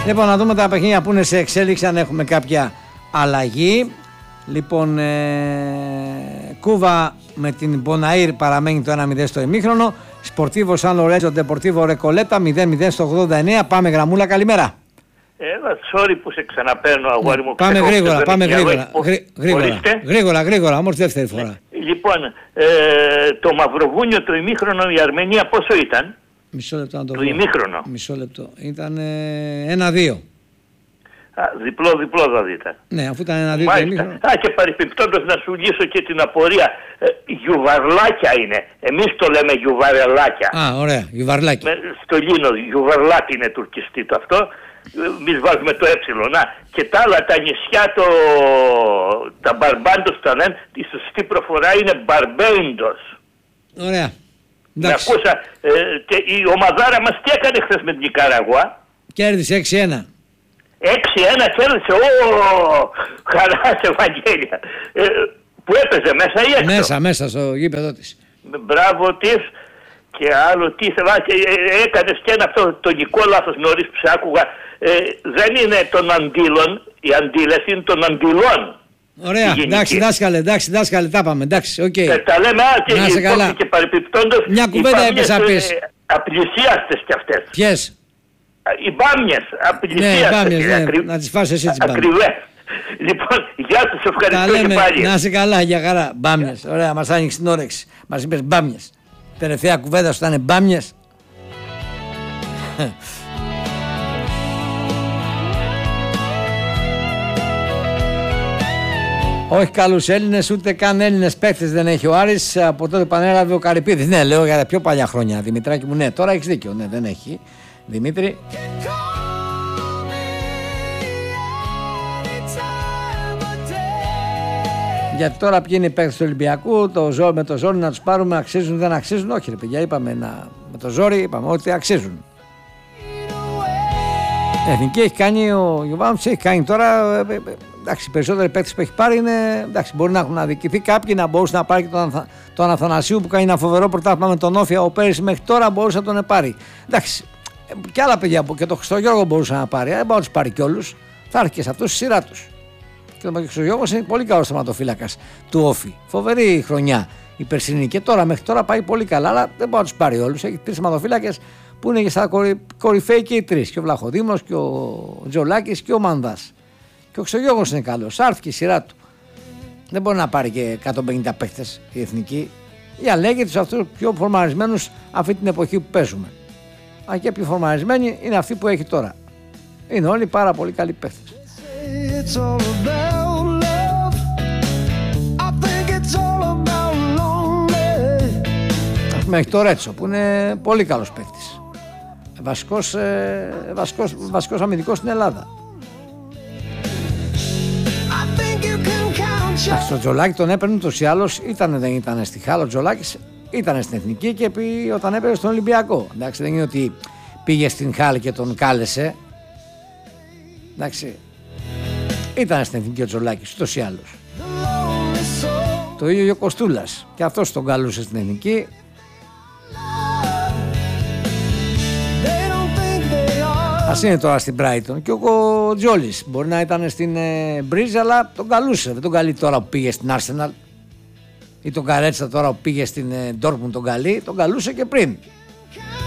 Λοιπόν, να δούμε τα παιχνίδια που είναι σε εξέλιξη, αν έχουμε κάποια αλλαγή. Λοιπόν, Κούβα με την Μποναήρ παραμένει το 1-0 στο ημίχρονο. Σπορτίβο Σαν Λορέτζο Ντεπορτίβο Ρεκολέτα 0-0 στο 89. Πάμε γραμμούλα, καλημέρα. Έλα, sorry που σε ξαναπαίρνω, αγόρι μου. Πάμε γρήγορα, όμως δεύτερη φορά. Λοιπόν, το Μαυροβούνιο το ημίχρονο η Αρμενία πόσο ήταν? Μισό λεπτό να το δω. Ημίχρονο. Μισό λεπτό. Ήταν 1-2. Διπλό δηλαδή ήταν. Ναι, αφού ήταν 1-2 το ημίχρονο. Και παρεπιπτόντως να σου λύσω και την απορία. Γιουβαρλάκια είναι. Εμείς το λέμε γιουβαρελάκια. Ωραία, γιουβαρλάκια. Στο Λίνο, γιουβαρλάκι είναι τουρκιστή το αυτό. Εμείς βάζουμε το και τα άλλα τα νησιά, τα Μπαρμπάντος τα λένε, η σωστή προφορά είναι Μπαρμπέιντος. Ωραία. Με ακούσα, και η ομαδάρα μας τι έκανε χθες με την Νικαραγουά? Κέρδισε 6-1. 6-1 κέρδισε, χαρά σε Ευαγγέλια. Που έπαιζε μέσα ή έξω? Μέσα στο γήπεδο της. Μπράβο της. Και άλλο τι έκανες και ένα αυτό το νικό λάθος νωρίς που σε άκουγα. Δεν είναι των αντίλων, οι αντίλες είναι των αντιλών. Ωραία, εντάξει δάσκαλε, τα πάμε, εντάξει, οκ. Τα λέμε και παρεπιπτόντως. Μια κουβέντα έπαιζα πες. Απλησίαστες κι αυτές. Ποιες? Οι μπάμιες, απλησίαστες. Ναι, να τις φας εσύ τις μπάμιες. Ακριβές. Λοιπόν, γεια σας, ευχαριστώ και πάλι. Να είσαι καλά, για χαρά, μπάμιες, ωραία, μας άνοιξε την όρεξη. Μας είπες μπάμιες. Τελευταία κουβέντα σου ήταν μπάμιες. Όχι καλούς Έλληνες, ούτε καν Έλληνες παίκτες δεν έχει ο Άρης. Από τότε πανέλαβε ο Καρυπίδης. Ναι, λέω για τα πιο παλιά χρόνια, Δημητράκη μου. Ναι, τώρα έχεις δίκιο. Ναι, δεν έχει. Δημήτρη. Γιατί τώρα ποιοι είναι οι παίκτες του Ολυμπιακού, με το ζόρι να τους πάρουμε, αξίζουν, δεν αξίζουν? Όχι ρε παιδιά, είπαμε με το ζόρι, είπαμε ότι αξίζουν. Εθνική έχει κάνει, ο Γιωβάνοβιτς έχει κάνει τώρα, εντάξει, οι περισσότεροι παίκτες που έχει πάρει είναι, εντάξει, μπορεί να έχουν αδικηθεί κάποιοι, να μπορούσε να πάρει και τον Αθανασίου που κάνει ένα φοβερό πρωτάθλημα με τον Όφια, ο πέρυσι μέχρι τώρα μπορούσε να τον πάρει. Εντάξει, και άλλα παιδιά και τον Χριστογιώργο μπορούσε να πάρει, δεν μπορεί να τους πάρει κι όλους, θα έρθει και σε αυτούς στη σειρά τους. Και ο Χριστογιώργος είναι πολύ καλός θεματοφύλακας του Όφη. Φοβερή χρονιά η περσινή και τώρα μέχρι τώρα πάει πολύ καλά, αλλά δεν μπορεί να τους πάρει όλους. Έχει 3 θεματοφύλακες που είναι στα κορυφαίοι και οι 3. Και ο Βλαχοδήμος και ο Τζολάκης και ο Μανδάς. Και ο Χριστογιώργος είναι καλός. Άρθηκε η σειρά του. Δεν μπορεί να πάρει και 150 παίκτες η εθνική. Για λέγεται τους αυτούς πιο φορμαρισμένους αυτή την εποχή που παίζουμε. Αν και πιο φορμαρισμένοι είναι αυτοί που έχει τώρα. Είναι όλοι πάρα πολύ καλοί παίκτες. It's all about love. I think it's all about lonely. Μέχρι το Ρέτσο που είναι πολύ καλός παίκτης. Βασικός αμυντικός στην Ελλάδα. Στο Τζολάκη τον έπαιρνε ούτως ή άλλως, δεν ήταν στη Χάλο, ο Τζολάκης ήταν στην εθνική και όταν έπαιρνε στον Ολυμπιακό. Εντάξει, δεν είναι ότι πήγε στην Χάλ και τον κάλεσε. Εντάξει. Ήταν στην εθνική ο Τζολάκης, ούτως ή άλλως. Το ίδιο ο Κοστούλας. Και αυτός τον καλούσε στην εθνική. Ας είναι τώρα στην Brighton. Και ο Τζόλης μπορεί να ήταν στην Μπρίζ, αλλά τον καλούσε. Δεν τον καλεί τώρα που πήγε στην Arsenal. Ή τον Καρέτσα τώρα που πήγε στην Dortmund τον καλεί. Τον καλούσε και πριν.